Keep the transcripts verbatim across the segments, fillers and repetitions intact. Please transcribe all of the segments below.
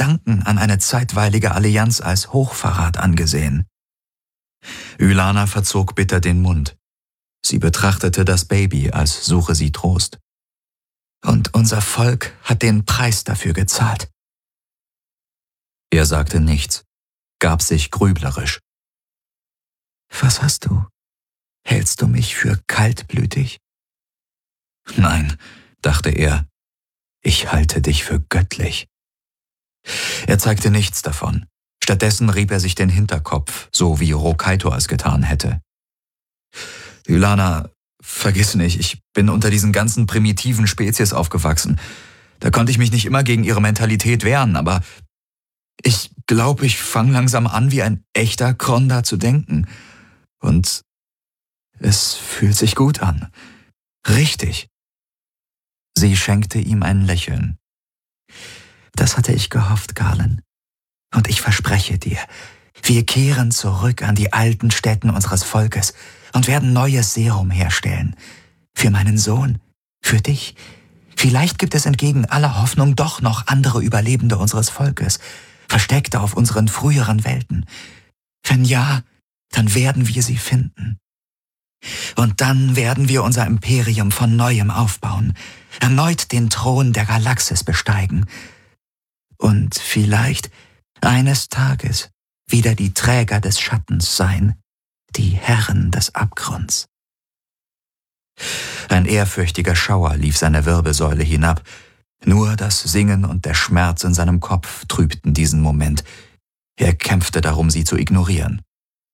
Gedanken an eine zeitweilige Allianz als Hochverrat angesehen. Ylana verzog bitter den Mund. Sie betrachtete das Baby, als suche sie Trost. Und unser Volk hat den Preis dafür gezahlt. Er sagte nichts, gab sich grüblerisch. Was hast du? Hältst du mich für kaltblütig? Nein, dachte er, ich halte dich für göttlich. Er zeigte nichts davon. Stattdessen rieb er sich den Hinterkopf, so wie Rokkaito es getan hätte. Ylana, vergiss nicht, ich bin unter diesen ganzen primitiven Spezies aufgewachsen. Da konnte ich mich nicht immer gegen ihre Mentalität wehren, aber ich glaube, ich fange langsam an, wie ein echter Kronda zu denken. Und es fühlt sich gut an. Richtig. Sie schenkte ihm ein Lächeln. Das hatte ich gehofft, Garland. Und ich verspreche dir, wir kehren zurück an die alten Stätten unseres Volkes und werden neues Serum herstellen. Für meinen Sohn, für dich. Vielleicht gibt es entgegen aller Hoffnung doch noch andere Überlebende unseres Volkes, versteckt auf unseren früheren Welten. Wenn ja, dann werden wir sie finden. Und dann werden wir unser Imperium von Neuem aufbauen, erneut den Thron der Galaxis besteigen und vielleicht eines Tages wieder die Träger des Schattens sein, die Herren des Abgrunds. Ein ehrfürchtiger Schauer lief seine Wirbelsäule hinab. Nur das Singen und der Schmerz in seinem Kopf trübten diesen Moment. Er kämpfte darum, sie zu ignorieren.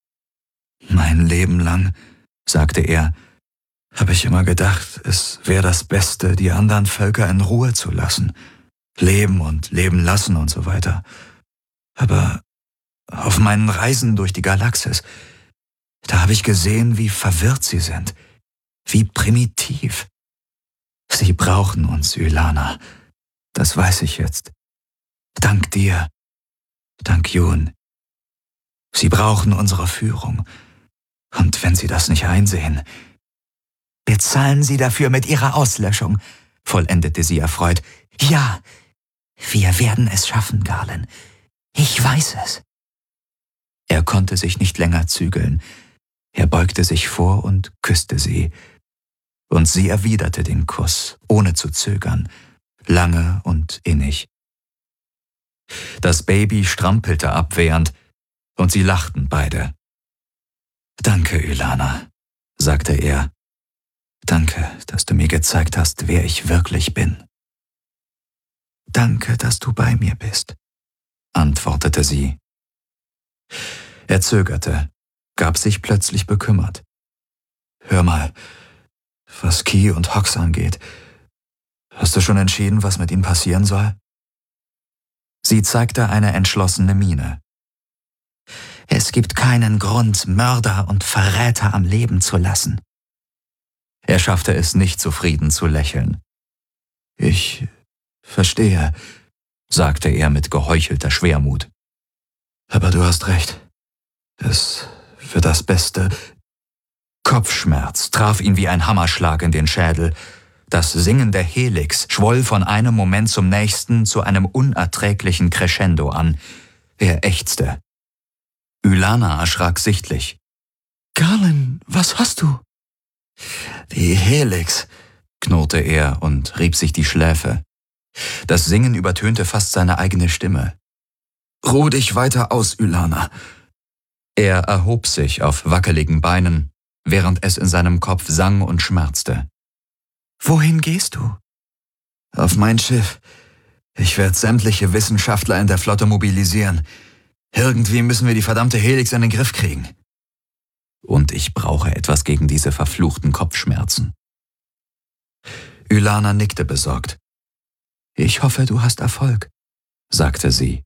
Mein Leben lang, sagte er, habe ich immer gedacht, es wäre das Beste, die anderen Völker in Ruhe zu lassen. Leben und leben lassen und so weiter. Aber auf meinen Reisen durch die Galaxis, da habe ich gesehen, wie verwirrt sie sind, wie primitiv. Sie brauchen uns, Ylana. Das weiß ich jetzt. Dank dir, dank Yoon. Sie brauchen unsere Führung. Und wenn sie das nicht einsehen, bezahlen sie dafür mit ihrer Auslöschung, vollendete sie erfreut. Ja, wir werden es schaffen, Garland. Ich weiß es. Er konnte sich nicht länger zügeln. Er beugte sich vor und küsste sie. Und sie erwiderte den Kuss, ohne zu zögern, lange und innig. Das Baby strampelte abwehrend, und sie lachten beide. »Danke, Ylana«, sagte er. »Danke, dass du mir gezeigt hast, wer ich wirklich bin.« »Danke, dass du bei mir bist«, antwortete sie. Er zögerte, gab sich plötzlich bekümmert. »Hör mal, was Ki und Hox angeht, hast du schon entschieden, was mit ihnen passieren soll?« Sie zeigte eine entschlossene Miene. »Es gibt keinen Grund, Mörder und Verräter am Leben zu lassen.« Er schaffte es nicht, zufrieden zu lächeln. »Ich verstehe«, sagte er mit geheuchelter Schwermut. »Aber du hast recht. Es wird das Beste.« Kopfschmerz traf ihn wie ein Hammerschlag in den Schädel. Das Singen der Helix schwoll von einem Moment zum nächsten zu einem unerträglichen Crescendo an. Er ächzte. Ylana erschrak sichtlich. »Garland, was hast du?« »Die Helix«, knurrte er und rieb sich die Schläfe. Das Singen übertönte fast seine eigene Stimme. »Ruh dich weiter aus, Ylana.« Er erhob sich auf wackeligen Beinen, während es in seinem Kopf sang und schmerzte. »Wohin gehst du?« »Auf mein Schiff. Ich werde sämtliche Wissenschaftler in der Flotte mobilisieren. Irgendwie müssen wir die verdammte Helix in den Griff kriegen. Und ich brauche etwas gegen diese verfluchten Kopfschmerzen.« Ylana nickte besorgt. »Ich hoffe, du hast Erfolg«, sagte sie.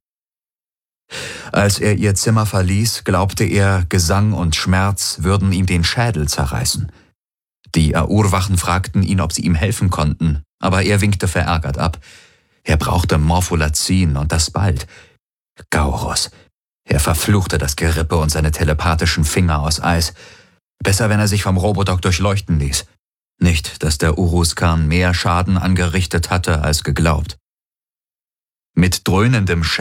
Als er ihr Zimmer verließ, glaubte er, Gesang und Schmerz würden ihm den Schädel zerreißen. Die Aur-Wachen fragten ihn, ob sie ihm helfen konnten, aber er winkte verärgert ab. Er brauchte Morpholazin und das bald. Gaurus. Er verfluchte das Gerippe und seine telepathischen Finger aus Eis. Besser, wenn er sich vom Robodoc durchleuchten ließ. Nicht, dass der Urus-Khan mehr Schaden angerichtet hatte als geglaubt. Mit dröhnendem